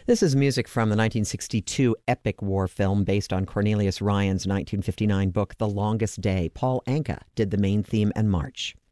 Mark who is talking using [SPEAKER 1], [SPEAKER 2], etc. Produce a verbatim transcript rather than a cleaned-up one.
[SPEAKER 1] This is music from the nineteen sixty-two epic war film based on Cornelius Ryan's nineteen fifty-nine book, The Longest Day. Paul Anka did the main theme and march.